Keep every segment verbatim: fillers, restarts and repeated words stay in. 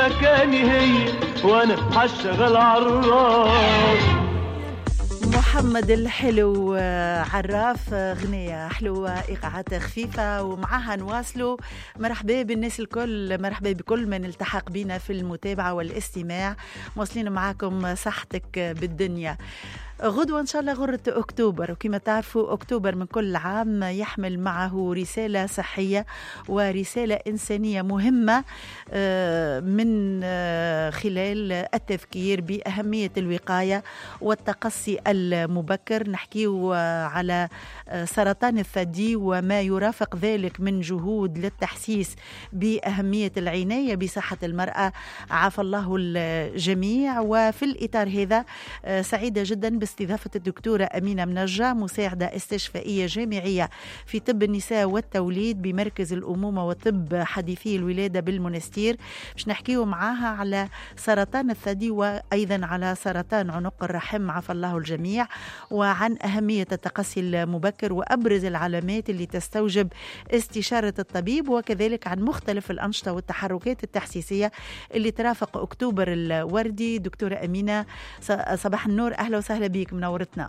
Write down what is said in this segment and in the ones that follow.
مكاني هي وانا هشتغل عالراس. محمد الحلو عراف، غنية حلوة إيقاعات خفيفة ومعها نواصلوا. مرحبا بالناس الكل، مرحبا بكل من التحق بنا في المتابعة والاستماع. مواصلين معاكم صحتك بالدنيا. غدوة إن شاء الله غرة أكتوبر، وكما تعرفوا أكتوبر من كل عام يحمل معه رسالة صحية ورسالة إنسانية مهمة من خلال التفكير بأهمية الوقاية والتقصي المبكر. نحكيه على سرطان الثدي وما يرافق ذلك من جهود للتحسيس بأهمية العناية بصحة المرأة. عافى الله الجميع. وفي الإطار هذا سعيدة جدا باستضافة الدكتورة أمينة منجة، مساعدة استشفائية جامعية في طب النساء والتوليد بمركز الأمومة وطب حديثي الولادة بالمنستير. باش نحكيه معاها على سرطان الثدي وأيضا على سرطان عنق الرحم، عافى الله الجميع، وعن أهمية التقصي المبكر وأبرز العلامات اللي تستوجب استشارة الطبيب، وكذلك عن مختلف الأنشطة والتحركات التحسيسية اللي ترافق أكتوبر الوردي. دكتورة أمينة صباح النور، أهلا وسهلا بيك، منورتنا.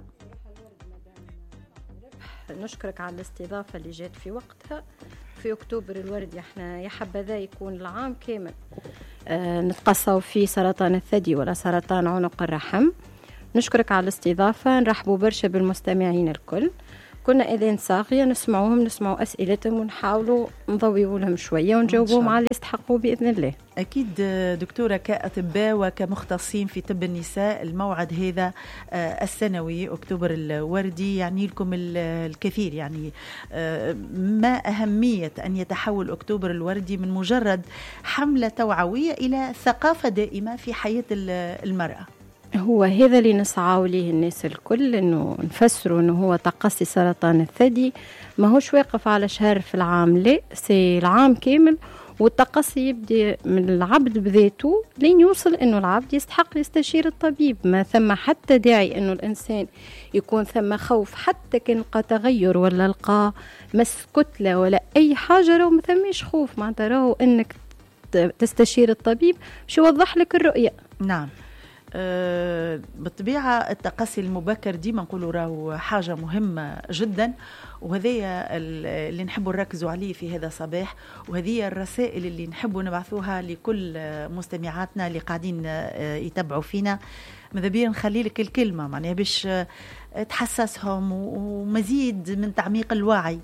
نشكرك على الاستضافة اللي جات في وقتها في أكتوبر الوردي. احنا يا حبذا يكون العام كامل آه نتقصوا في سرطان الثدي ولا سرطان عنق الرحم. نشكرك على الاستضافة. نرحبوا برشا بالمستمعين الكل. كنا إذن صاغية نسمعوهم، نسمعوا أسئلتهم ونحاولوا نضويوا لهم شوية ونجاوبوهم على اللي يستحقوا بإذن الله. أكيد دكتورة، كأطباء وكمختصين في طب النساء، الموعد هذا السنوي أكتوبر الوردي يعني لكم الكثير. يعني ما أهمية أن يتحول أكتوبر الوردي من مجرد حملة توعوية إلى ثقافة دائمة في حياة المرأة؟ هو هذا اللي نسعى ليه الناس الكل، انه نفسروا انه هو تقصي سرطان الثدي ما هوش واقف على شهر في العام، لا سي العام كامل. والتقصي يبدأ من العبد بذاته لين يوصل انه العبد يستحق يستشير الطبيب. ما ثم حتى داعي انه الانسان يكون ثم خوف، حتى كان لقى تغير ولا لقى مس كتلة ولا اي حاجة، راهو ما ثميش خوف، معناتها راهو انك تستشير الطبيب باش يوضح لك الرؤية. نعم. أه بالطبيعة التقصي المبكر ديما نقولوا راهو حاجة مهمة جدا، وهذه اللي نحبوا نركزوا عليه في هذا الصباح، وهذه الرسائل اللي نحبوا نبعثوها لكل مستمعاتنا اللي قاعدين يتابعوا فينا. ماذا بيا نخلي لك الكلمة معناها باش تحسسهم ومزيد من تعميق الوعي.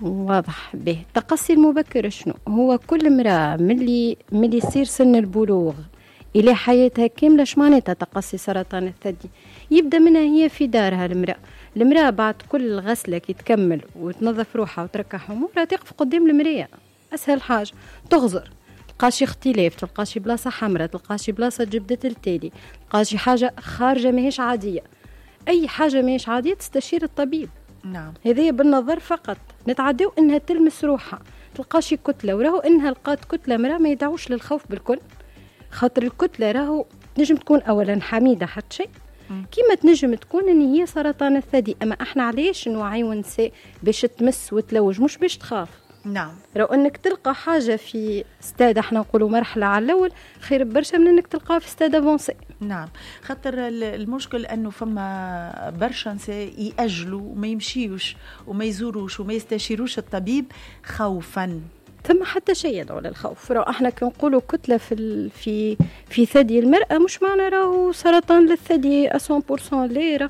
واضح به. التقصي المبكر شنو هو؟ كل امرأة ملي ملي يصير سن البلوغ إلى حياتها كاملة. شمعناتها تقصي سرطان الثدي؟ يبدأ منها هي في دارها. المرأة المرأة بعد كل غسلة كي تكمل وتنظف روحها وتركح أمورها تقف قدام المراية، أسهل حاجة تغزر، تلقاشي اختلاف، تلقاشي بلاصة حمراء، تلقاشي بلاصة جبدة التالي، تلقاشي حاجة خارجة ماهيش عادية. أي حاجة ماهيش عادية تستشير الطبيب. نعم. هذه بالنظر فقط. نتعداو إنها تلمس روحها، تلقاشي كتلة، وراهو إنها لقات كتلة مرأة ما يدعوش للخوف بالكل، خاطر الكتلة راهو تنجم تكون أولا حميدة حتى شيء، كيما تنجم تكون إن هي سرطان الثدي. أما إحنا علاش نوعيو النساء باش تمس وتلوج مش باش تخاف؟ نعم. لو أنك تلقى حاجة في ستاد احنا نقولوا مرحلة على الأول خير برشا من أنك تلقاها في ستاد افونسي. نعم. خاطر المشكل أنه فما برشا نساء يأجلوا وما يمشيوش وما يزوروش وما يستشيروش الطبيب خوفا. ثم حتى شيء يدعو للخوف. راهو احنا كنقولوا كتلة في في في ثدي المرأة مش معنى راهو سرطان للثدي مية بالمية ليرة،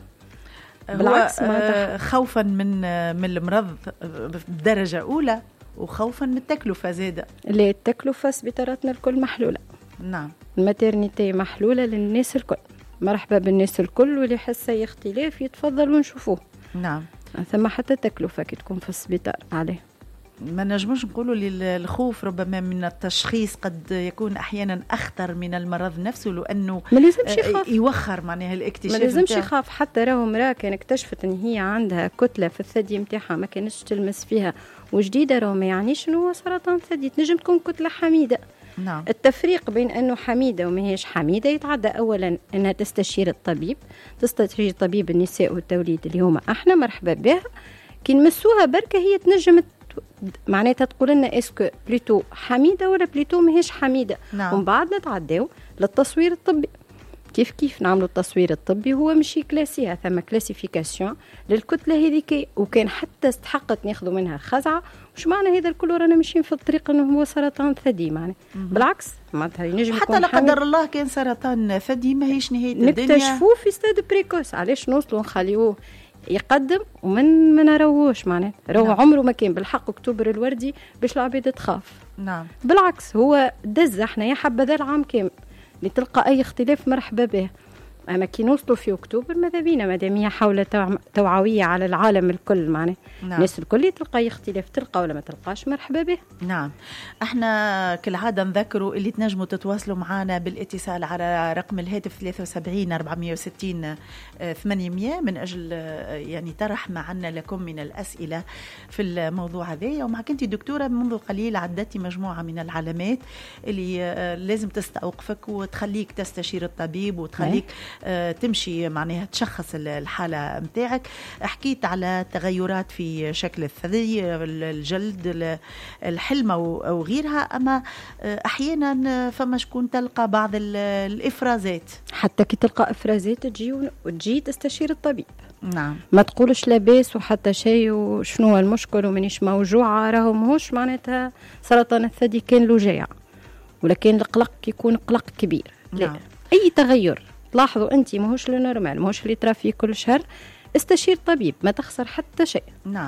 بالعكس ما خوفا من من المرض بدرجة أولى وخوفا من التكلفة زادة. لا التكلفة سبيطاراتنا الكل محلولة. نعم. الماتيرنيتي محلولة للناس الكل. مرحبا بالناس الكل، واللي حس أي اختلاف يتفضل ونشوفوه. نعم. ثم حتى تكلفة كي تكون في السبيطار عليه. ما نجمش نقولوا للخوف ربما من التشخيص قد يكون احيانا اخطر من المرض نفسه، لانه ما لازمش يخاف، يوخر معناها الاكتشاف. ما لازمش يخاف. حتى راهو امراه كان اكتشفت ان هي عندها كتله في الثدي نتاعها ما كانتش تلمس فيها وجديده، راهو ما يعنيش انه هو سرطان ثدي، تنجم تكون كتله حميده. نعم. التفريق بين انه حميده وما هيش حميده يتعدى اولا انها تستشير الطبيب، تستشير طبيب النساء والتوليد اللي هما احنا مرحبا بها. كي نمسوها بركه هي تنجم معناتها تقول لنا اسكو بليتو حميده ولا بليتو ماهيش حميده. نعم. ومن بعد نتعداو للتصوير الطبي. كيف كيف نعملوا التصوير الطبي هو ماشي كلاسيها، ثم كلاسيفيكاسيون للكتله هذيك، وكان حتى استحقت ناخذوا منها خزعه. وش معنى هذا الكل رانا ماشيين في الطريق انه هو سرطان ثدي؟ معناه بالعكس معناتها ينجم حتى لا قدر الله كان سرطان ثدي ماهيش نهايه الدنيا، نكتشفوه في ستاد بريكوس. علاش نوصلوا نخليوه يقدم ومن ما نروهوش؟ معناه راهو نعم. عمره ما كان بالحق اكتوبر الوردي باش العباد تخاف. نعم بالعكس هو دز احنا يا حبذا العام كامل اللي تلقى اي اختلاف مرحبا به. اما كي نوصلوا في اكتوبر ماذا بينا مادام هي حول توعويه على العالم الكل، معناه نعم. الناس الكل تلقى اختلاف تلقى ولا ما تلقاش مرحبا به. نعم. احنا كالعاده نذكروا اللي تنجموا تتواصلوا معنا بالاتصال على رقم الهاتف ثلاثة وسبعين أربعمية وستين ثمانمية من اجل يعني طرح معنا لكم من الاسئله في الموضوع هذا. ومعك انت دكتوره منذ قليل عدتي مجموعه من العلامات اللي لازم تستوقفك وتخليك تستشير الطبيب وتخليك تمشي معناها تشخص الحالة متاعك. حكيت على تغيرات في شكل الثدي، الجلد، الحلمة أو غيرها. أما أحيانا فما شكون تلقى بعض الإفرازات، حتى كي تلقى إفرازات تجي وتجي تستشير الطبيب. نعم. ما تقولش لاباس وحتى شيء وشنو هو المشكل ومانيش موجوعة، راهو ماهوش معناتها سرطان الثدي كان له جايع، ولكن القلق يكون قلق كبير. لا. نعم. أي تغير تلاحظوا انت ماهوش لو نورمال، ماهوش اللي ترى فيه كل شهر، استشير طبيب ما تخسر حتى شيء. نعم.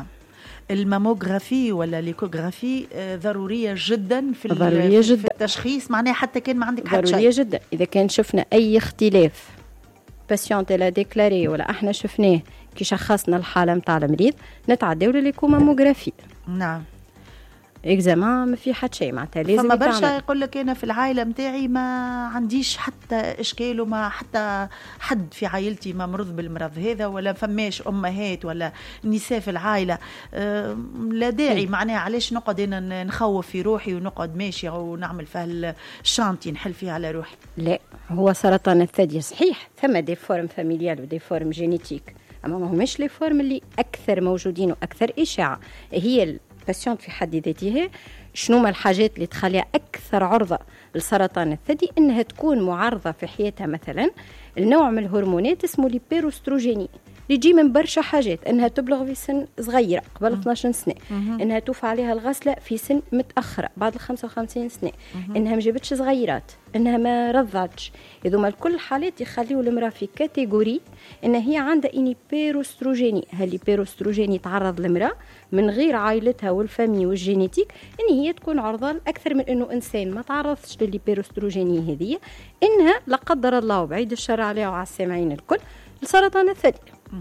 الماموغرافي ولا ليكوغرافي ضروريه جدا في, ضرورية في, جدا. في التشخيص، معناها حتى كان ما عندك حتى شيء ضروريه جدا. اذا كان شفنا اي اختلاف باسيونت لا ديكلاري ولا احنا شفناه كي شخصنا الحاله نتاع المريض نتعداو لليكوماموغرافي. نعم. اكزامان ما في حد شيء معناتها لازم فما برشا يقول لك انا في العائله نتاعي ما عنديش حتى اشكال وما حتى حد في عائلتي ما مرض بالمرض هذا، ولا فماش امهات ولا نساء في العائله. أه لا داعي معناها علاش نقعد انا نخوف في روحي ونقعد ماشيه ونعمل فيها الشانتي نحل فيها على روحي. لا هو سرطان الثدي صحيح ثم دي فورم فاميليال ودي فورم جينيتيك، اما ما هماش لي فورم اللي اكثر موجودين واكثر اشاعه. هي باسيونت في حد ذاتها شنو ما الحاجات اللي تخليها أكثر عرضة لسرطان الثدي؟ إنها تكون معرضة في حياتها مثلا النوع من الهرمونات اسمه ليبيروستروجيني اللي يجي من برشا حاجات، إنها تبلغ في سن صغيرة قبل اثناش سنة، إنها توفى عليها الغسلة في سن متأخرة بعد الخمسة وخمسين سنة، إنها ما جابتش صغيرات، إنها ما رضعتش. إذا كل الحالات يخليوا المرأة في كاتيجوري إن هي عندها إنيبيروستروجيني. هالليبيروستروجيني يتعرض المرأة من غير عائلتها والفامي والجينيتيك إن هي تكون عرضة أكثر من إنه إنسان ما تعرضش للليبيروستروجيني هذه، إنها لا قدر الله بعيد الشر عليها وعلى السامعين الكل لسرطان الثدي.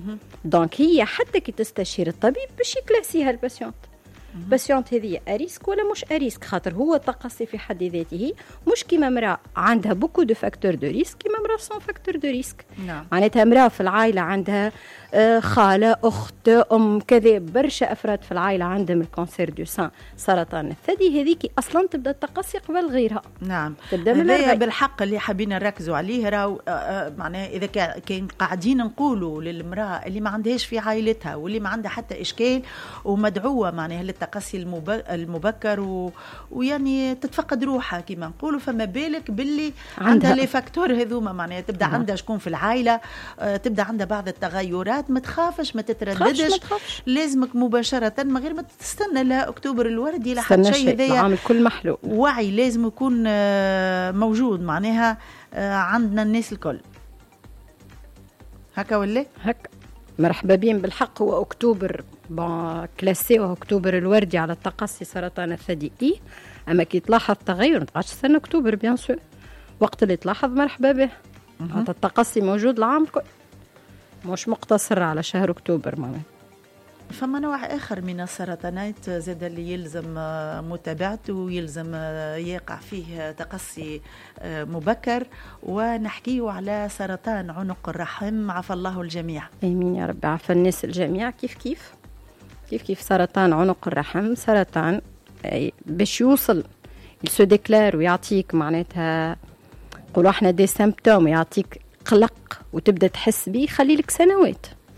دونك هي حتى كي تستشير الطبيب باش يكلاسيها الباسيونت، باسيونت هذه اريسك ولا مش اريسك، خاطر هو التقصي في حد ذاته مش كيما امراه عندها بوكو دو فاكتور دو ريسك كيما امراه سون فاكتور دو ريسك. نعم. معناتها امراه في العائله عندها خاله اخت ام كذا برشا افراد في العائله عندهم الكانسير دو سان سرطان الثدي، هذيك اصلا تبدا التقصي قبل غيرها. نعم. تبدا من هذا بالحق اللي حابين نركزوا عليه. راهو معناها اذا كان قاعدين نقولوا للمراه اللي ما عندهاش في عائلتها واللي ما عندها حتى اشكال ومدعوه معناها للتقصي المبكر و... ويعني تتفقد روحها كما نقولوا، فما بالك باللي عندها لي فاكتور هذوما معناها تبدا عندها شكون في العائله، تبدا عندها بعض التغيرات. ما تخافش ما تترددش، لازمك مباشره من غير ما تستنى لا اكتوبر الوردي لا حتى شيء. هذايا العام كل محلو وعي لازم يكون موجود معناها عندنا الناس الكل. هكا ولا هكا مرحبا بين بالحق. هو اكتوبر كلاسيوه اكتوبر الوردي على التقصي سرطان الثدي إيه؟ اما كي تلاحظ تغير ما تبقاش تستنى اكتوبر بيان سور، وقت اللي تلاحظ مرحبا به. هذا التقصي موجود العام الكل مش مقتصر على شهر اكتوبر. معناها فما نوع آخر من السرطانات زاد اللي يلزم متابعته ويلزم يقع فيه تقصي مبكر، ونحكيه على سرطان عنق الرحم. عفى الله الجميع. آمين يا رب. عفى الناس الجميع. كيف كيف كيف كيف سرطان عنق الرحم سرطان باش يوصل يسو ديكلار ويعطيك معناتها نقولوا احنا دي سيمبتوم، يعطيك قلق وتبدا تحس بيه، خلي لك سنوات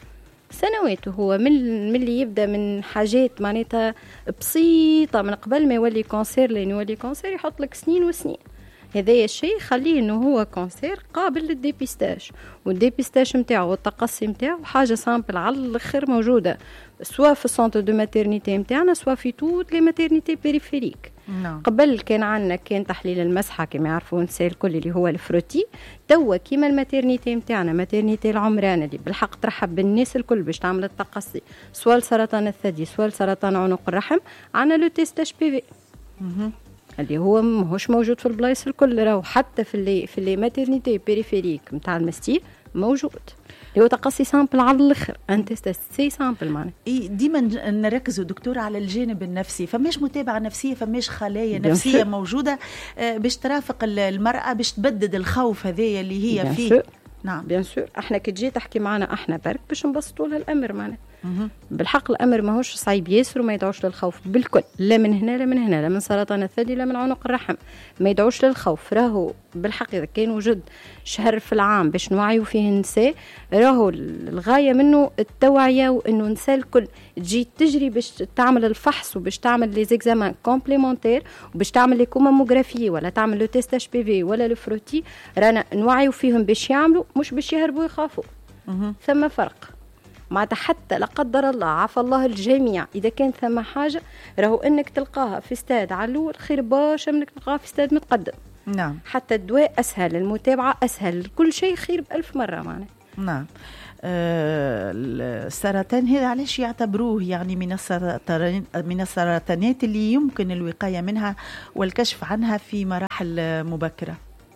سنوات. هو من من اللي يبدا من حاجات معناتها بسيطه من قبل ما يولي كانسير لين يولي كانسير يحط لك سنين وسنين. هذا الشيء يخليه انه هو كانسير قابل للديبيستاج، والديبيستاج نتاعو والتقصي نتاعو حاجه سامبل على الاخر موجوده سواء في السونتر دو ماتيرنيتي نتاعنا سواء في توت لي ماتيرنيتي بيريفيريك. نعم. قبل كان عندنا كان تحليل المسحه كما يعرفوا النساء الكل اللي هو الفروتي. توا كيما الماتيرنيتي نتاعنا ماتيرنيتي العمرانه اللي بالحق ترحب بالناس الكل باش تعمل التقصي سواء سرطان الثدي سواء سرطان عنق الرحم، عندنا لو تيست اش بي في اللي هو ماهوش موجود في البلايص الكل، راهو حتى في اللي في اللي ماتيرنيتي بيريفيريك نتاع المستير موجود، اللي هو تقصي سامبل على الاخر انت سي سامبل معنا. اي ديما نركزوا دكتور على الجانب النفسي، فماش متابعه نفسيه، فماش خلايا نفسيه موجوده باش ترافق المراه باش تبدد الخوف هذايا اللي هي فيه. نعم بيان سور. احنا كي تجي تحكي معنا احنا برك باش نبسطوا لها الامر معنا. بالحق الامر ماهوش صعيب ياسر وما يدعوش للخوف بالكل، لا من هنا لا من هنا، لا من سرطان الثدي لا من عنق الرحم، ما يدعوش للخوف. راهو بالحق اذا كان وجد شهر في العام باش نوعيوا فيه النساء، راهو الغايه منه التوعيه، وانه النساء الكل تجي تجري باش تعمل الفحص وباش تعمل لي زيكزامان كومبليمونتير وباش تعمل لي كوماموغرافي ولا تعمل لو تيست اش بي في ولا لو فروتي، رانا نوعيوا فيهم باش يعملوا مش باش يهربوا يخافوا. ثم فرق معناتها حتى لا قدر الله عفى الله الجميع اذا كان ثم حاجه راهو انك تلقاها في استاد علو خير برشا منك تلقاها في استاد متقدم. نعم. حتى الدواء اسهل، المتابعه اسهل، كل شيء خير بألف مره معنا. نعم. آه السرطان هذا علاش يعتبروه يعني من السرطان من السرطانات اللي يمكن الوقايه منها والكشف عنها في مراحل مبكره؟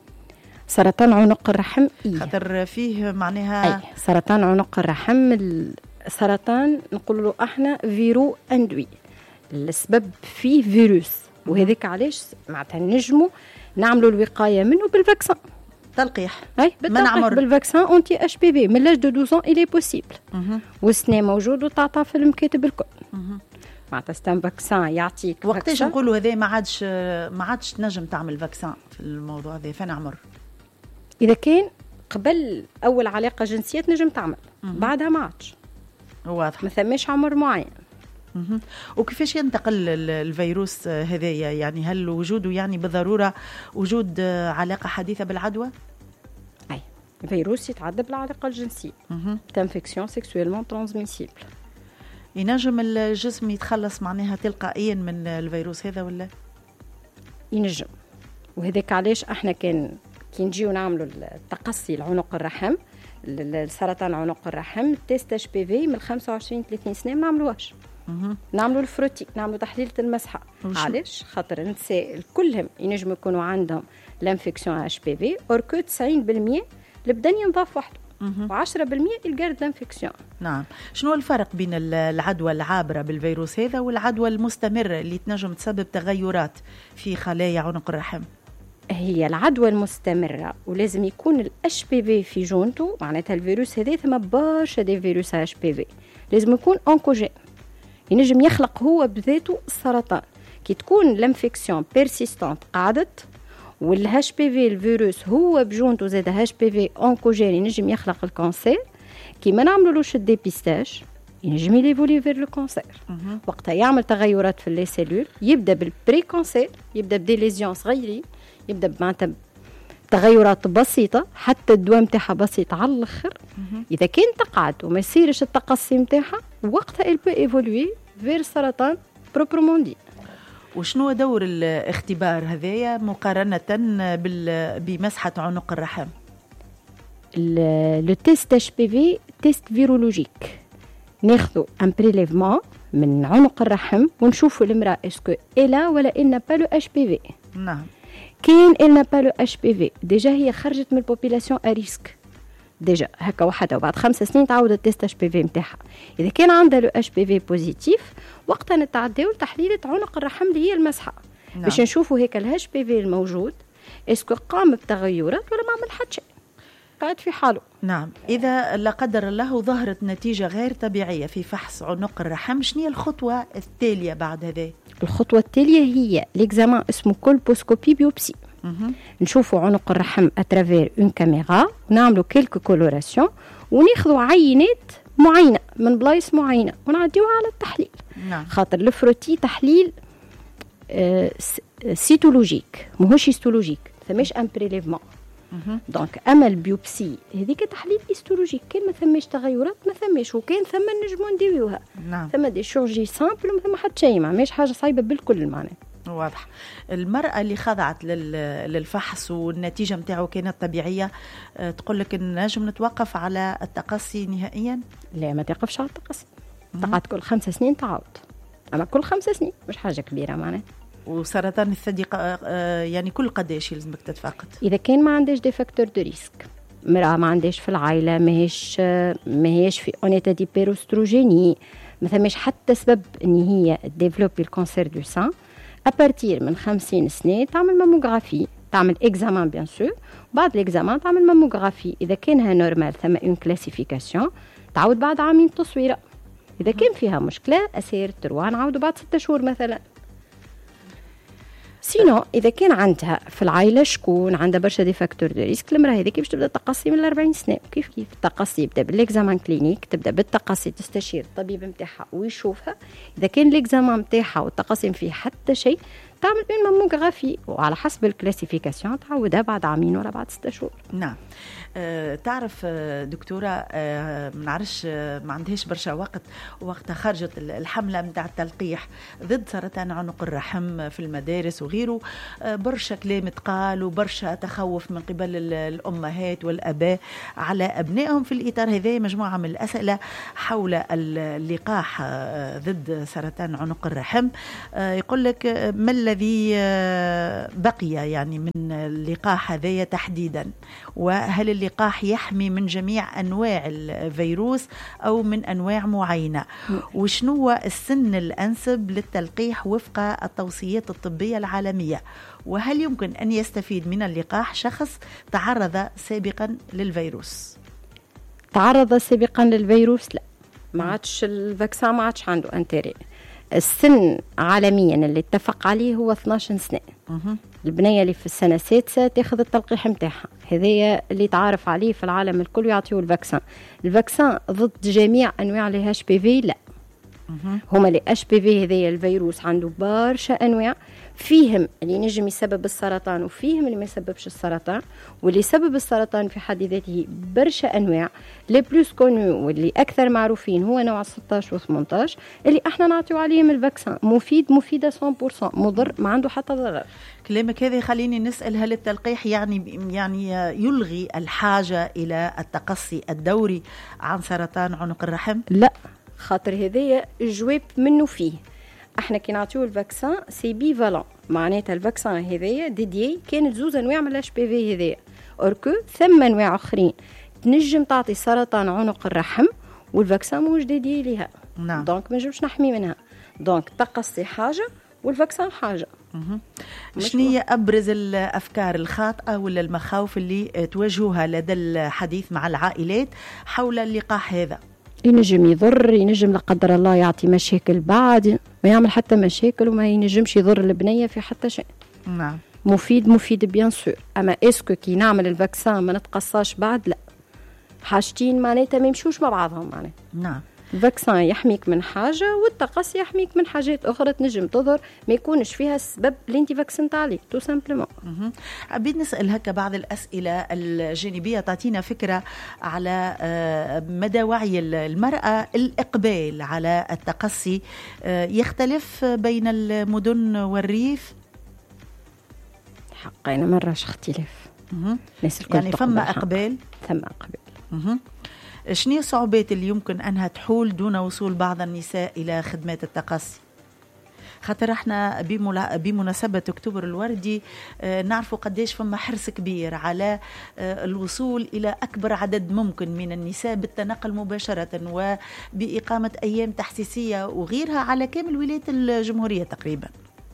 سرطان عنق الرحم إيه؟ خاطر فيه معناها أي سرطان عنق الرحم السرطان نقول له احنا فيرو اندوي، السبب فيه فيروس، وهذاك علاش معناتها نجموا نعملوا الوقايه منه بالفاكسان تلقيح. اي بالتلقيح بالفاكسان اونتي اش بي في من لاج دو دوز ans الي بوسيبل، والسنه موجود وتعطى في المكاتب الكل. معناتها ستان فاكسان يعطيك وقتاش نقولوا هذا ما عادش ما عادش تنجم تعمل فاكسان في الموضوع هذا؟ فين عمر؟ إذا كان قبل أول علاقة جنسية تنجم تعمل، بعدها ما عادش. واضح. ما ثماش عمر معين. مه. وكيفاش ينتقل الفيروس هذايا؟ يعني هل وجوده يعني بالضرورة وجود علاقة حديثة بالعدوى؟ أي الفيروس يتعدى بالعلاقة الجنسية. تنفكسيون سيكسويلمون ترانسميسيبل. ينجم الجسم يتخلص معناها تلقائيا من الفيروس هذا ولا؟ ينجم، وهذاك علاش احنا كان كي نجيو نعملوا التقصي العنق الرحم السرطان عنق الرحم تيست اش بي في من خمسة وعشرين ثلاثين سنه ما نعملوهاش. نعملوا الفروتي، نعملوا تحليل المسحه. علاش؟ خاطر النساء كلهم ينجموا يكونوا عندهم لانفيكسيون اش بي في اوركو تسعين بالمية البدن ينضاف وحده و10% الجارد لانفيكسيون. نعم. شنو الفرق بين العدوى العابره بالفيروس هذا والعدوى المستمره اللي تنجم تسبب تغيرات في خلايا عنق الرحم؟ هي العدوى المستمرة ولازم يكون الاش بي في في جونته، معناتها الفيروس هذا ثم برشا دي فيروس اش بي في لازم يكون اونكوجين، ينجم يخلق هو بذاته السرطان. كي تكون لانفيكسيون بيرسيستانت قعدت والهاش بي في الفيروس هو بجونته زاد هاش بي في اونكوجين ينجم يخلق الكانسير. كي ما نعملولوش الديبيستاج ينجم يليفولي فير لو كانسير، وقتها يعمل تغيرات في لي سيلول، يبدا بالبري كانسير، يبدا بدي ليزيون صغيرين، يبدا بمعناتها تغيرات بسيطه حتى الدواء نتاعها بسيط على الاخر. اذا كان تقعد وما يصيرش التقصي نتاعها وقتها il peut évoluer vers سرطان بروبرومون دي. وشنو دور الاختبار هذايا مقارنه بمسحه عنق الرحم؟ لو تيست اش بي في تيست فيرولوجيك، ناخذوا ان بريليفمون من عنق الرحم ونشوفوا المراه اسكو الا ولا إلنا با لو اش بي في. نعم. كاين إلنا با لو اش بي في ديجا هي خرجت من البوبيلاسيون ا ريسك ديجا هكا وحده، وبعد خمس سنين تعاود التيست اش بي في نتاعها. اذا كان عندها لو اش بي في بوزيتيف وقتها نتعداو لتحليل عنق الرحم اللي هي المسحه. نعم. باش نشوفوا هيك الهاش بي في الموجود اسكو قام بتغيرات ولا ما عمل حتى شيء، قاعد في حاله. نعم. إذا لا قدر الله ظهرت نتيجة غير طبيعية في فحص عنق الرحم، شنو هي الخطوة التالية بعد هذا؟ الخطوة التالية هي ليكزامان اسمه كولبوسكوبي بيوبسي. نشوفوا عنق الرحم اترافير اون كاميرا ونعملوا كيلكو كولوراسيون وناخذوا عينات معينة من بلايص معينة ونعديوها على التحليل. نعم. خاطر الفروتي تحليل آه سيتولوجيك ماهوش هيستولوجيك، ثماش ان بريليفمون. دونك اما البيوبسي هذيك تحليل هيستولوجيك، كان ما ثماش تغيرات ما ثماش، وكان ثم نجمو نديروها. نعم. ثم دي شورجي سامبل وما ثم حتى شيء، ما حاجه صعيبه بالكل معناها. واضح. المرأة اللي خضعت للفحص والنتيجة متاعه كانت طبيعية، تقول لك نجم نتوقف على التقصي نهائيا؟ لا، ما توقفش على التقصي، تقعد كل خمس سنين تعاود، أما كل خمس سنين مش حاجة كبيرة معناها. وسرطان الثدي يعني كل قداش يلزمك تتفقد؟ إذا كان ما عندش دي فاكتور دو ريسك، مرأة ما عندش في العائلة، ماهيش ماهيش في اونيتا دي بيروستروجيني، ما ثماش حتى سبب ان هي ديفلوبي الكانسير دو سان، ابارتير من خمسين سنة تعمل ماموغرافي، تعمل اكزامان بيان سور، بعد الاكزامان تعمل ماموغرافي، اذا كانها نورمال ثم اون كلاسيفيكاسيون، تعود بعد عامين تصويره. اذا كان فيها مشكله اسير تروح نعاودوا بعد ستة شهور مثلا. سينو اذا كان عندها في العائله شكون عندها برشا دي فاكتور دو ريسك، المراه هذيك باش تبدا التقصي من أربعين سنه. كيف كيف التقصي يبدا بالاكزامان كلينيك، تبدا بالتقصي تستشير الطبيب نتاعها ويشوفها، اذا كان الاكزامان نتاعها والتقصي فيه حتى شيء تعمل بين ماموغرافي، وعلى حسب الكلاسيفيكاسيون تعودها بعد عامين ولا بعد ستة شهور. نعم. أه تعرف دكتورة، أه ما نعرفش، ما عندهاش برشا وقت، وقتها خرجت الحملة متاع التلقيح ضد سرطان عنق الرحم في المدارس وغيره، أه برشا كلام تقال وبرشا تخوف من قبل الأمهات والأباء على أبنائهم. في الإطار هذا مجموعة من الأسئلة حول اللقاح أه ضد سرطان عنق الرحم. أه يقول لك ما الذي بقي يعني من اللقاح هذا تحديدا، وهل اللقاح يحمي من جميع أنواع الفيروس أو من أنواع معينة، وشنو هو السن الأنسب للتلقيح وفق التوصيات الطبية العالمية، وهل يمكن أن يستفيد من اللقاح شخص تعرض سابقا للفيروس؟ تعرض سابقا للفيروس لا، ما عادش الفاكسان ما عادش عنده انتري. السن عالميا اللي اتفق عليه هو اثناش سنة. البنية اللي في السنة السادسة تاخذ التلقيح متاعها، هذايا اللي تعرف عليه في العالم الكل يعطيو الفاكسان. الفاكسان ضد جميع أنواع ال إتش بي في لا، هما ال إتش بي في هذايا الفيروس عنده برشا أنواع، فيهم اللي نجم يسبب السرطان وفيهم اللي ما يسببش السرطان، واللي يسبب السرطان في حد ذاته برشا أنواع. لي بلوس كونو واللي أكثر معروفين هو نوع ستة عشر و ثمانية عشر اللي احنا نعطيو عليهم الفاكسان، مفيد مفيدة مية بالمية، مضر ما عنده حتى ضرر. كلامك هذا خليني نسأل، هل التلقيح يعني يعني يلغي الحاجة إلى التقصي الدوري عن سرطان عنق الرحم؟ لا، خاطر هذايا الجواب منه فيه. احنا كي نعطيو الفاكسان سي بي فالون، معناتها الفاكسان هذايا ديديي كانت زوز انواع من الاتش بي في هذايا، اوركو ثم انواع اخرين تنجم تعطي سرطان عنق الرحم والفاكسان موش ديديي ليها. نعم. دونك ما نجمش نحمي منها. دونك تقصي حاجه والفاكسان حاجه. شنو هي ابرز الافكار الخاطئه ولا المخاوف اللي تواجهوها لدى الحديث مع العائلات حول اللقاح هذا؟ ينجم يضر، ينجم لا قدر الله يعطي مشاكل بعد، ما يعمل حتى مشاكل وما ينجمش يضر البنيه في حتى شيء. نعم. مفيد مفيد بيان سور، اما اسكو كي نعمل الفاكسان ما نتقصاش بعد لا، حاجتين معناتها ما يمشوش مع بعضهم معناتها. نعم. الفاكسان يحميك من حاجه والتقصي يحميك من حاجات اخرى تنجم تظهر ما يكونش فيها السبب اللي انت فاكسنت عليه تو سامبلومون. حبيت نسال هكا بعض الاسئله الجانبيه تعطينا فكره على مدى وعي المراه. الاقبال على التقصي يختلف بين المدن والريف؟ حقيقة ما راش اختلاف. يعني فما اقبال ثم اقبال. شنو الصعوبات اللي يمكن أنها تحول دون وصول بعض النساء إلى خدمات التقصي؟ خاطر احنا بمناسبة أكتوبر الوردي نعرفوا قديش فما حرص كبير على الوصول إلى أكبر عدد ممكن من النساء بالتنقل مباشرة وبإقامة أيام تحسيسية وغيرها على كامل ولايات الجمهورية تقريبا.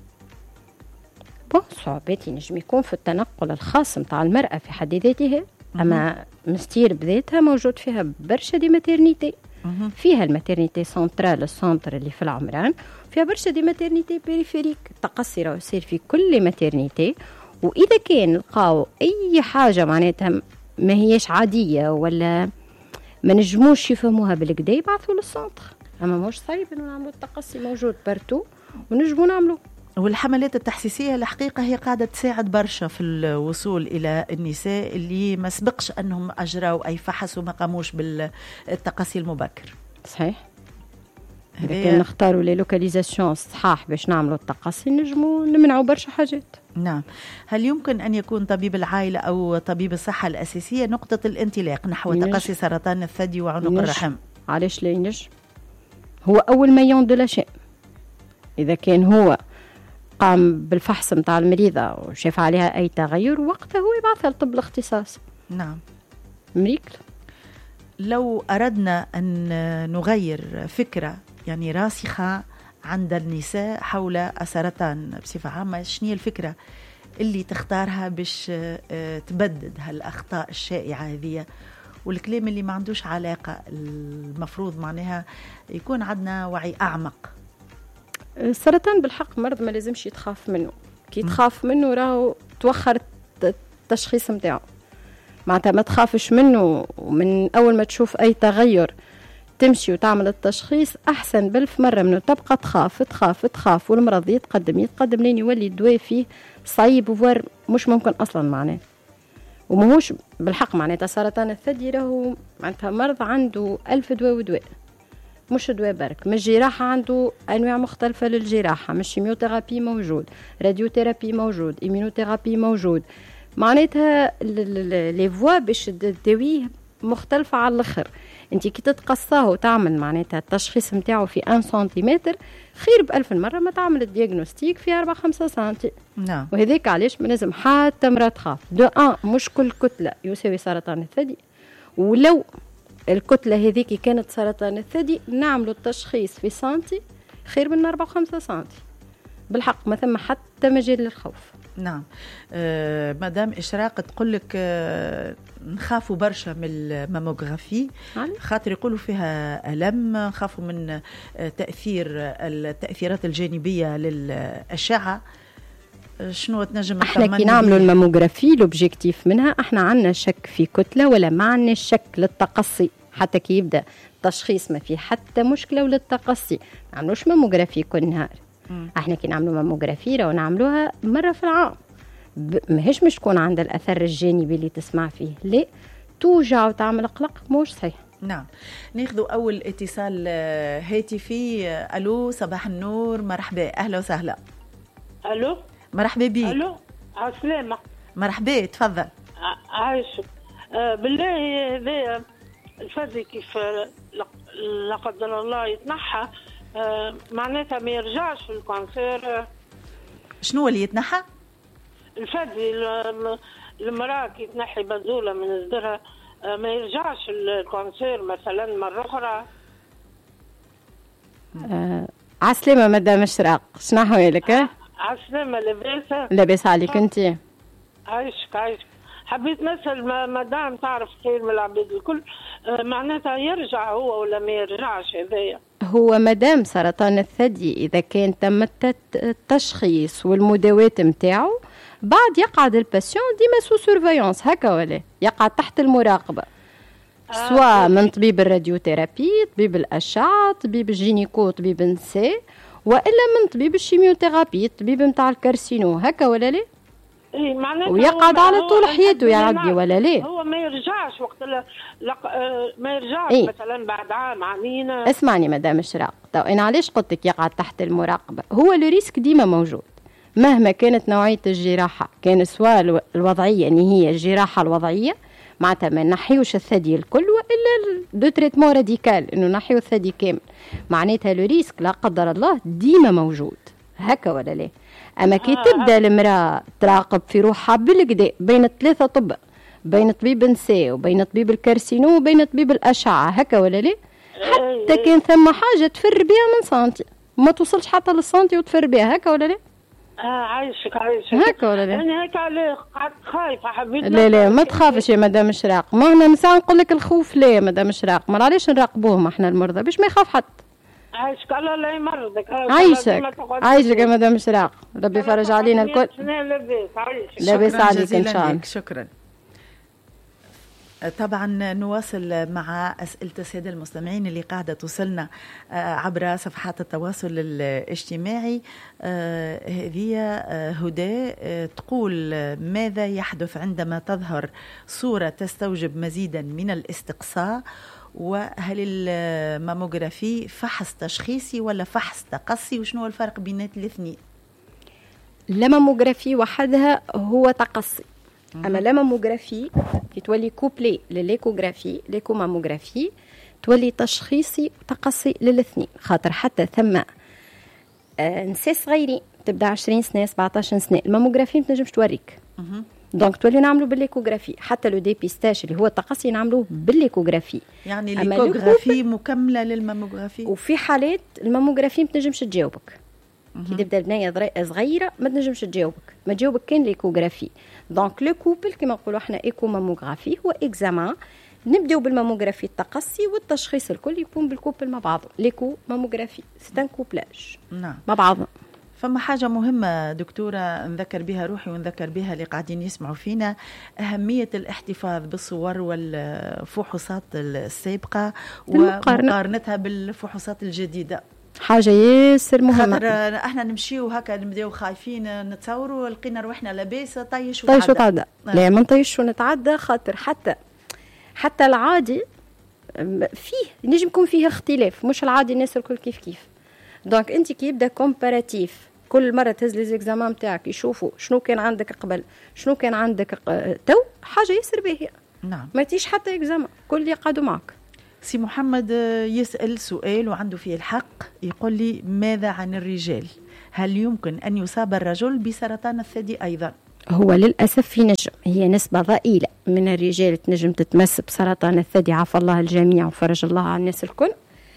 بون صعوبات ينجم يكون في التنقل الخاص متاع المرأة في حد ذاتها، أما مستير بذاتها موجود فيها برشا دي ماتيرنيتي، فيها الماتيرنيتي سنترال السنتر اللي في العمران، فيها برشا دي ماتيرنيتي بيريفيريك. التقصي راه يصير في كل ماتيرنيتي، وإذا كان لقاو أي حاجة معناتها ما هيش عادية ولا ما نجموش يفهموها بالكدا يبعثوا للسنتر. اما مش صعيب انه نعملوا التقصي موجود بارتو ونجموا نعملوا. والحملات التحسيسية الحقيقة هي قاعدة تساعد برشا في الوصول إلى النساء اللي ما سبقش أنهم أجروا أي فحص وما قاموش بالتقصي المبكر. صحيح. إذا كان نختاروا لي لوكاليزاسيون صحاح باش نعملوا التقصي نجموا نمنعوا برشا حاجات. نعم. هل يمكن أن يكون طبيب العائلة أو طبيب الصحة الأساسية نقطة الانطلاق نحو تقصي سرطان الثدي وعنق الرحم؟ علاش لا ينجم؟ هو أول مايون دو لاشين. إذا كان هو قام بالفحص متاع المريضة وشاف عليها أي تغير وقتها هو يبعثها لطب الاختصاص. نعم. مريكل. لو أردنا أن نغير فكرة يعني راسخة عند النساء حول السرطان بصفة عامة، شنو هي الفكرة اللي تختارها باش تبدد هالأخطاء الشائعة هذه والكلام اللي ما عندوش علاقة؟ المفروض معناها يكون عندنا وعي أعمق. السرطان بالحق مرض ما لازمش يتخاف منه، كي تخاف منه راهو توخر التشخيص متاعه. معناتها ما تخافش منه ومن أول ما تشوف أي تغير تمشي وتعمل التشخيص أحسن بألف مرة منه تبقى تخاف تخاف تخاف والمرض يتقدم يتقدم لين يولي الدواء فيه صعيب وفور مش ممكن أصلا معناه. ومهوش بالحق معناتها سرطان الثدي راهو معناتها مرض عنده ألف دواء ودواء، مش دواء برك. من الجراحة عنده أنواع مختلفة للجراحة، مش شيميوثيرابي موجود، راديوثيرابي موجود، إيمينوثيرابي موجود. معناتها لي فوا باش تداويه مختلفة على الآخر. انت كي تتقصاه وتعمل معناتها التشخيص نتاعو في واحد سنتيمتر خير بألف مرة ما تعمل الدياغنوستيك في أربعة خمسة سنتي. نعم. وهذيك علاش ما لازم حتى مرة تخاف. دو ان مش كل كتلة يساوي سرطان الثدي، ولو الكتلة هذيك كانت سرطان الثدي نعملوا التشخيص في سنتي خير من أربعة خمسة سنتي. بالحق ما ثم حتى مجال للخوف. نعم. آه مدام إشراق تقول لك آه نخافوا برشا من الماموغرافي خاطر يقولوا فيها ألم، نخافوا من آه تأثير التأثيرات الجانبية للأشعة. شنو تنجم احنا كي نعملوا الماموغرافي لوبجيكتيف منها احنا عندنا شك في كتلة ولا ما عندنا شك للتقصي. حتى كي يبدأ التشخيص ما في حتى مشكلة وللتقصي ما نعملوش ماموغرافي كل نهار. م. احنا كي نعملوا ماموغرافي راهو نعملوها مرة في العام، ماهيش مش تكون عند الأثر الجانبي اللي تسمع فيه، لا توجع وتعمل قلق مش صحيح. نعم. ناخذ أول اتصال هاتفي. ألو صباح النور، مرحبا، أهلا وسهلا. ألو مرحبا بيك. ألو عسلامة. مرحبا تفضل. عايشك. آه بالله هذا الفزي كيف لا قدر الله يتنحى آه معناتها ما يرجعش الكانسير. شنو اللي يتنحى؟ الفزي المرأة كي تنحي بزولة من صدرها آه ما يرجعش الكانسير مثلا مرة أخرى. آه عسلامة مدام إشراق، شنو أحوالك؟ آه عسلامة. لاباس؟ لاباس عليك أنت؟ عايشك عايشك. حبيت نسأل مدام تعرف خير من العباد الكل آه معناتها يرجع هو ولا ما يرجعش هذايا؟ هو مدام سرطان الثدي إذا كان تم التشخيص والمداواة متاعه بعد يقعد الباسيون ديما سو سورفيونس هكا ولا يقعد تحت المراقبة آه سواء من طبيب الراديوثيرابي، طبيب الأشعة، طبيب الجينيكو، طبيب النساء، وإلا من طبيب الشيميوثيرابي، الطبيب متاع الكارسينو هكا ولا لا؟ إيه معناته ويقعد على طول حياته يا عبدي ولا ليه؟ هو ما يرجعش وقت لق... ما يرجعش إيه؟ مثلا بعد عام عامين. اسمعني مدام إشراق، تو أنا علاش قلت لك يقعد تحت المراقبة؟ هو الريسك ديما موجود مهما كانت نوعية الجراحة، كان سواء الوضعية يعني هي الجراحة الوضعية معناتها ما نحيوش الثدي الكل وإلا دو تريتمون راديكال إنه نحيو الثدي كامل، معناتها الريسك لا قدر الله ديما موجود هكا ولا لا؟ أما كي تبدأ المرأة تراقب في روحها بالكدا بين ثلاثة طب، بين طبيب النساء وبين طبيب الكارسينو وبين طبيب الأشعة هكا ولا لا؟ حتى كان ثم حاجة تفر بها من سنتي ما توصلش حتى للسنتي وتفر بها هكا ولا لا؟ اه عايشك عايشك هكا ولا لا؟ أنا هكا عليه قعدت خايفة حبيت. لا لا ما تخافش يا مدام إشراق، ما هنا نساء نقول لك الخوف لا يا مدام إشراق، ما علاش نراقبوهم احنا المرضى باش ما يخاف حتى. عايشك الله لا يمرضك. عايشك عايشك يا مدام إشراق، ربي يفرج علينا الكل. لاباس عايشك. لاباس عليك إن شاء الله. شكرا. طبعا نواصل مع أسئلة السادة المستمعين اللي قاعدة توصلنا عبر صفحات التواصل الاجتماعي. هذه هدى تقول: ماذا يحدث عندما تظهر صورة تستوجب مزيدا من الاستقصاء؟ وهل الماموغرافي فحص تشخيصي ولا فحص تقصي؟ وشنو الفرق بين الاثنين؟ الماموغرافي وحدها هو تقصي، اما الماموغرافي كي تولي كوبلي لليكوغرافي ليكوماموغرافي تولي تشخيصي وتقصي للاثنين، خاطر حتى ثم آه نساء صغيرين تبدا عشرين سنه سبعطاش سنه الماموغرافي ما تنجمش توريك، دونك تولي نعملوا بالليكوغرافي. حتى لو ديبيستاج اللي هو التقصي نعملوه بالليكوغرافي، يعني الليكوغرافي مكمله للماموغرافي. وفي حالات الماموغرافي ما تنجمش تجاوبك، كي تبدا البنيه صغيره ما تنجمش تجاوبك، ما تجاوبك كان ليكوغرافي. دونك لو كوبل كما نقولوا احنا ايكو ماموغرافي هو اكزامان، نبداو بالماموغرافي التقصي والتشخيص الكل يكون بالكوبل مع بعضه. ليكو ماموغرافي سي ان كوبلاج نعم مع بعضهم. فما حاجة مهمة دكتورة نذكر بها روحي ونذكر بها اللي قاعدين يسمعوا فينا، أهمية الاحتفاظ بالصور والفحوصات السابقة ومقارنتها بالفحوصات الجديدة. حاجة ياسر مهمة. خاطر احنا نمشيو هكا نبداو خايفين نتصوروا لقينا روحنا لاباس طيش وتعدى. طيش وتعدى. لا ما نطيش ونتعدى، خاطر حتى حتى العادي فيه نجم يكون فيه اختلاف، مش العادي الناس الكل كيف كيف. دونك انت كي يبدا كومباراتيف كل مره تهز لي زيكزامان نتاعك يشوفوا شنو كان عندك قبل شنو كان عندك تو، حاجه ياسر باهيه. نعم ما تيش حتى اكزامان كل يقعدوا معك. سي محمد يسأل سؤال وعنده فيه الحق، يقول لي: ماذا عن الرجال؟ هل يمكن أن يصاب الرجل بسرطان الثدي أيضا؟ هو للأسف في نجم، هي نسبة ضئيلة من الرجال تنجم تتمس بسرطان الثدي، عافى الله الجميع وفرج الله عن الناس الكل.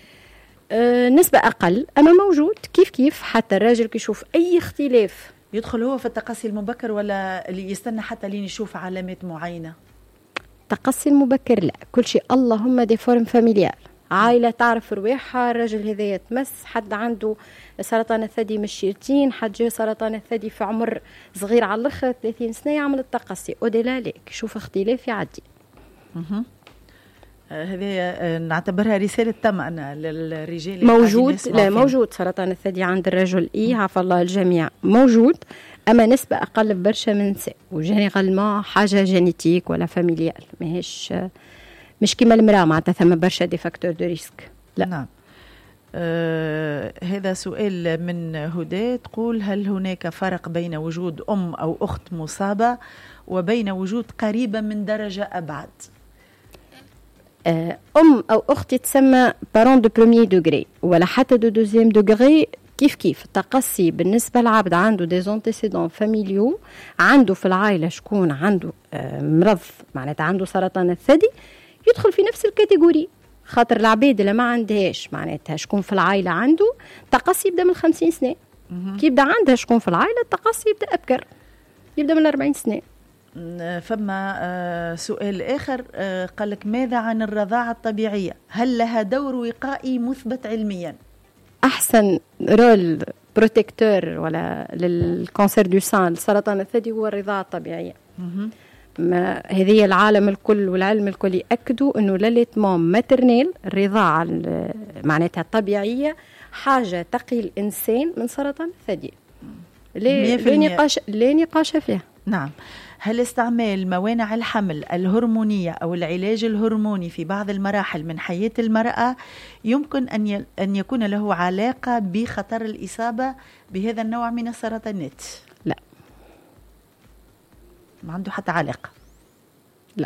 أه نسبة أقل، أما موجود كيف كيف. حتى الراجل كي يشوف أي اختلاف يدخل هو في التقصي المبكر ولا اللي يستنى حتى لين يشوف علامات معينة؟ التقصي المبكر لا، كل شيء اللهم دي فورم فاميليال، عائلة تعرف رواحها، الرجل هذا يتمس، حد عنده سرطان الثدي مش شيرتين، حد جاء سرطان الثدي في عمر صغير على الاخر ثلاثين سنة يعمل التقصي، ودلا ليك شوف اختلاف يعدي. اها هذه نعتبرها رسالة طمأنة للرجال. موجود لا موجود سرطان الثدي عند الرجل، ايه عفى الله الجميع موجود، اما نسبة اقل برشا من النساء، وجينيرالمون حاجة جينيتيك ولا فاميليال، ماهيش مش كيما المرأة معناتها ثم برشا دي فاكتور دو ريسك. لا نعم. آه هذا سؤال من هدى تقول: هل هناك فرق بين وجود أم أو أخت مصابة وبين وجود قريبة من درجة أبعد؟ أم أو أخت تسمى بارون دو بروميي دوغري ولا حتى دو دوزيام دوغري، كيف كيف. التقصي بالنسبة للعبد عنده دي زونتيسيدون فاميليو، عنده في العائلة شكون عنده مرض معناتها عنده سرطان الثدي، يدخل في نفس الكاتيجوري. خاطر العباد اللي ما عندهاش معناتها شكون في العائلة عنده تقصي يبدأ من خمسين سنة، كي يبدأ عندها شكون في العائلة التقصي يبدأ أبكر، يبدأ من أربعين سنة. فما سؤال آخر قال لك: ماذا عن الرضاعة الطبيعية؟ هل لها دور وقائي مثبت علميا؟ أحسن رول بروتكتور ولا للكانسير دو سان سرطان الثدي هو الرضاعة الطبيعية. ما هذه العالم الكل والعلم الكل يأكدوا أنه لاليتمون ماترنيل الرضاعة معناتها الطبيعية حاجة تقي الإنسان من سرطان الثدي، لا نقاش لا نقاش فيها. نعم. هل استعمال موانع الحمل الهرمونية أو العلاج الهرموني في بعض المراحل من حياة المرأة يمكن أن أن يكون له علاقة بخطر الإصابة بهذا النوع من السرطانات؟ لا، ما عنده حتى علاقة. لا.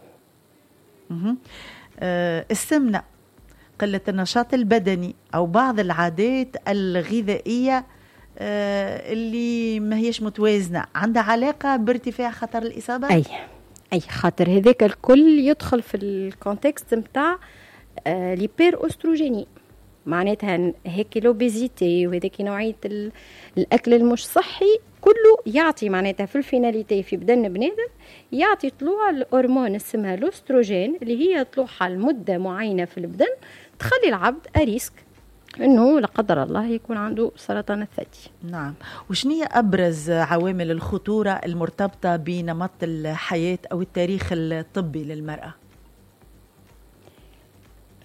أه السمنة، قلة النشاط البدني أو بعض العادات الغذائية أه اللي ما هيش متوازنة عندها علاقة بارتفاع خطر الإصابة؟ أي أي خاطر هذاك الكل يدخل في الكونتكست متاع أه ليبير أستروجيني، معناتها هيك لوبيزيتي وهذيك نوعية الأكل المش صحي كله يعطي معناتها في الفيناليتي في بدن بنادم يعطي طلوع الهرمون اسمها الاستروجين اللي هي طلوعها لمدة معينة في البدن تخلي العبد أريسك انه لا قدر الله يكون عنده سرطان الثدي. نعم. وشنية ابرز عوامل الخطورة المرتبطة بنمط الحياة او التاريخ الطبي للمرأة؟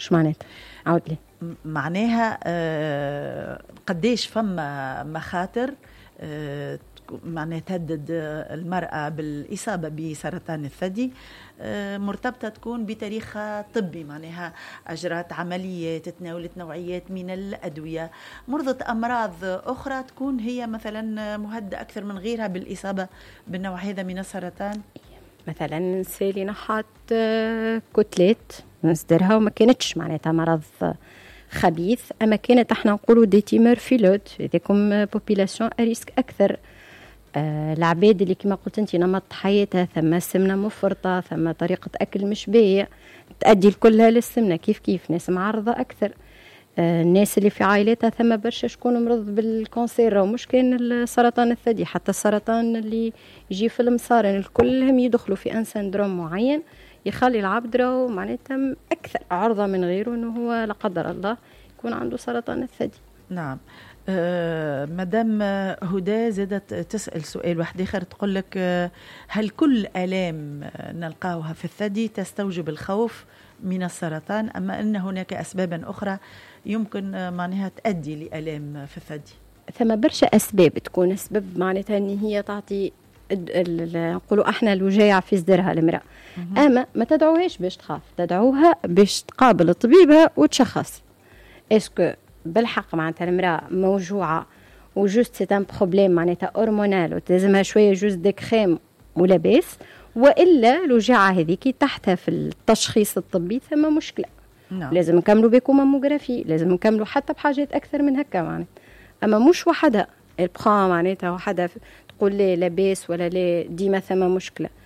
شو معناتها؟ عاود لي. معناها آه قديش فما مخاطر آه معناها تهدد المرأة بالإصابة بسرطان الثدي آه مرتبطة تكون بتاريخها طبي، معناها أجرت عمليات، تناولت نوعيات من الأدوية، مرضت أمراض أخرى تكون هي مثلا مهددة أكثر من غيرها بالإصابة بالنوع هذا من السرطان. مثلا سالي نحات كتلات نصدرها وما كانتش معناتها مرض خبيث، اما كانت احنا نقولوا دي تيمور فيلود، هذيكم بوبيلاسيون اريسك اكثر. آه العباد اللي كما قلت انت نمط حياتها ثم سمنه مفرطه، ثم طريقه اكل مش باهيه تؤدي كلها للسمنه، كيف كيف ناس معرضه اكثر. آه الناس اللي في عائلاتها ثم برشا شكون مرض بالكونسير، ومش كان السرطان الثدي، حتى السرطان اللي يجي في المصارن الكلهم يدخلوا في ان سندروم معين يخلي العبد راهو معناتها اكثر عرضه من غيره انه هو لا قدر الله يكون عنده سرطان الثدي. نعم. آه مدام هدى زادت تسأل سؤال واحد آخر، تقول لك آه هل كل آلام نلقاها في الثدي تستوجب الخوف من السرطان، أما أن هناك أسبابا أخرى يمكن آه معناها تؤدي لآلام في الثدي؟ ثم برشا أسباب تكون أسباب معناتها أن هي تعطي نقولوا احنا الوجاعة في صدرها المرأة، أما ما تدعوهاش باش تخاف، تدعوها باش تقابل طبيبها وتشخص اسكو بالحق معناتها المرأة موجوعة وجوست سي ان بروبليم معناتها هرمونال وتلزمها شوية جوز دي كريم ولاباس، والا الوجاعة هذيك تحتها في التشخيص الطبي ثم مشكلة. نعم. لازم نكملوا بكم ماموغرافي، لازم نكملوا حتى بحاجات أكثر من هكا معناتها، أما مش وحدها البخا معناتها وحدها تقول لي لاباس ولا لا ديما ثم مشكلة.